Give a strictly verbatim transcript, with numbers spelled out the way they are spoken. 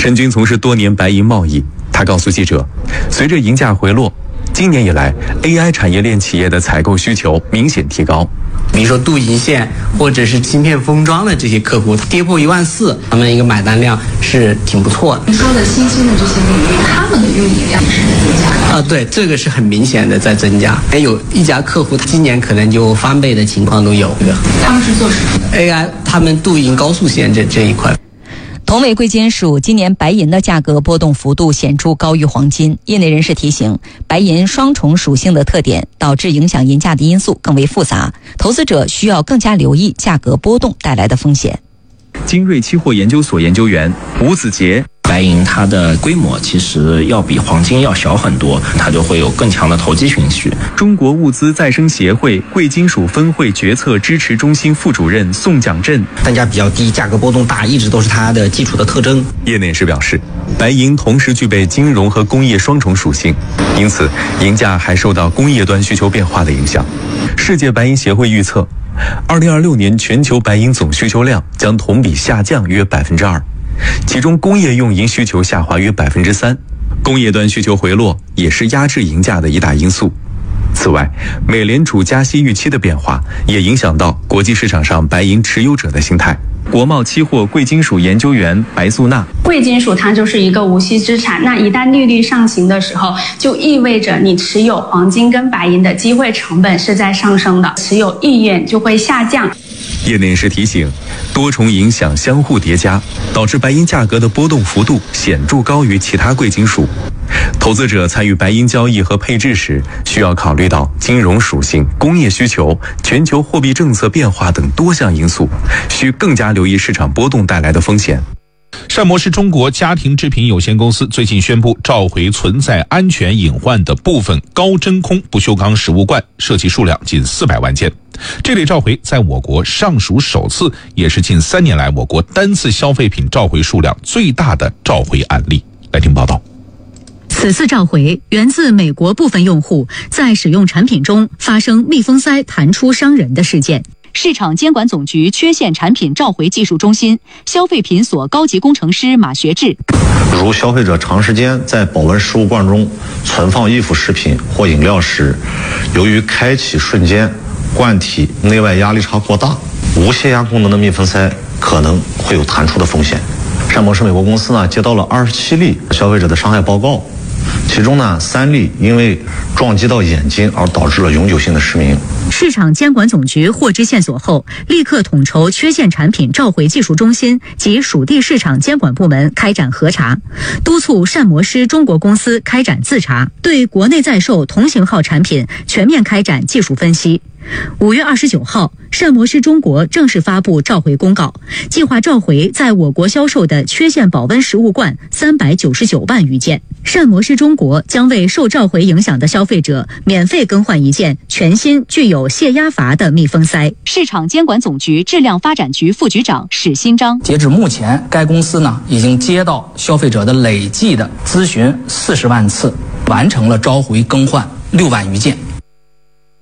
陈军从事多年白银贸易，他告诉记者，随着银价回落，今年以来 A I 产业链企业的采购需求明显提高。 比如说镀银线或者是芯片封装的这些客户跌破一万四，他们一个买单量是挺不错的。 你说的新兴的这些领域，他们的运营量是在增加啊，对，这个是很明显的在增加。还有一家客户今年可能就翻倍的情况都有。 他们是做什么的 ？A I， 他们镀银高速线这这一块。 同为贵金属，今年白银的价格波动幅度显著高于黄金。业内人士提醒，白银双重属性的特点导致影响银价的因素更为复杂，投资者需要更加留意价格波动带来的风险。 精锐期货研究所研究员吴子杰， 白银它的规模其实要比黄金要小很多，它就会有更强的投机情绪。 中国物资再生协会贵金属分会决策支持中心副主任宋蒋振， 单价比较低，价格波动大，一直都是它的基础的特征。 业内人士表示，白银同时具备金融和工业双重属性，因此银价还受到工业端需求变化的影响。世界白银协会预测，二零二六年全球白银总需求量将同比下降约百分之二，其中工业用银需求下滑约百分之三，工业端需求回落也是压制银价的一大因素。此外，美联储加息预期的变化也影响到国际市场上白银持有者的心态。国贸期货贵金属研究员白素娜， 贵金属它就是一个无息资产，那一旦利率上行的时候，就意味着你持有黄金跟白银的机会成本是在上升的，持有意愿就会下降。 业内人士提醒，多重影响相互叠加，导致白银价格的波动幅度显著高于其他贵金属。投资者参与白银交易和配置时，需要考虑到金融属性、工业需求、全球货币政策变化等多项因素，需更加留意市场波动带来的风险。 膳魔师中国家庭制品有限公司最近宣布召回存在安全隐患的部分高真空不锈钢食物罐，涉及数量近四百万件。这类召回在我国尚属首次，也是近三年来我国单次消费品召回数量最大的召回案例。来听报道。 此次召回源自美国部分用户在使用产品中发生密封塞弹出伤人的事件。市场监管总局缺陷产品召回技术中心消费品所高级工程师马学志， 如消费者长时间在保温食物罐中存放易腐食品或饮料时，由于开启瞬间罐体内外压力差过大，无泄压功能的密封塞可能会有弹出的风险。膳魔师美国公司呢接到了二十七例消费者的伤害报告，其中呢三例因为撞击到眼睛而导致了永久性的失明。 市场监管总局获知线索后，立刻统筹缺陷产品召回技术中心及属地市场监管部门开展核查，督促膳魔师中国公司开展自查，对国内在售同型号产品全面开展技术分析。五月二十九号，膳魔师中国正式发布召回公告，计划召回在我国销售的缺陷保温食物罐三百九十九万余件。膳魔师中国将为受召回影响的消费者免费更换一件全新具有泄压阀的密封塞。市场监管总局质量发展局副局长史新章， 截止目前，该公司呢已经接到消费者的累计的咨询四十万次，完成了召回更换六万余件。